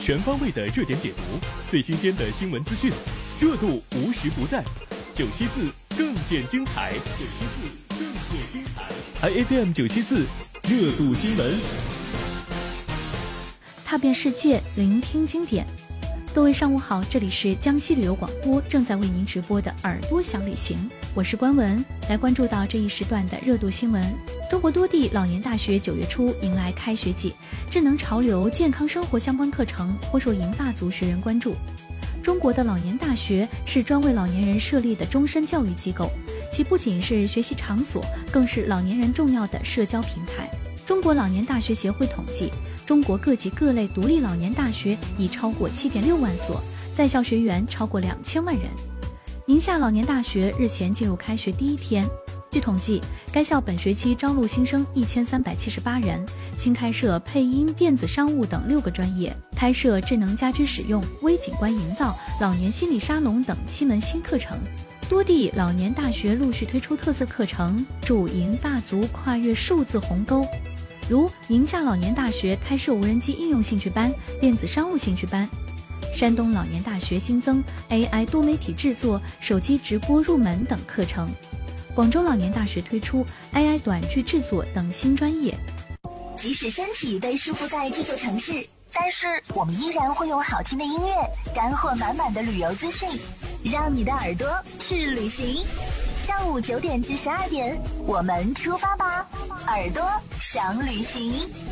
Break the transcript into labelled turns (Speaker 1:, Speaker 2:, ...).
Speaker 1: 全方位的热点解读，最新鲜的新闻资讯，热度无时不在。974更见精彩，974更见精彩。IFM 974热度新闻，
Speaker 2: 踏遍世界，聆听经典。各位上午好，这里是江西旅游广播正在为您直播的耳朵想旅行，我是关文，来关注到这一时段的热度新闻。中国多地老年大学9月初迎来开学季，智能潮流、健康生活相关课程颇受银发族学人关注。中国的老年大学是专为老年人设立的终身教育机构，其不仅是学习场所，更是老年人重要的社交平台。中国老年大学协会统计，中国各级各类独立老年大学已超过7.6万所，在校学员超过2000万人。宁夏老年大学日前进入开学第一天，据统计，该校本学期招录新生1378人，新开设配音、电子商务等6个专业，开设智能家居使用、微景观营造、老年心理沙龙等7门新课程。多地老年大学陆续推出特色课程，助银发族跨越数字鸿沟。如宁夏老年大学开设无人机应用兴趣班、电子商务兴趣班；山东老年大学新增 AI 多媒体制作、手机直播入门等课程；广州老年大学推出 AI 短剧制作等新专业。
Speaker 3: 即使身体被束缚在这座城市，但是我们依然会用好听的音乐、干货满满的旅游资讯，让你的耳朵去旅行。上午9点至12点，我们出发吧，耳朵想旅行。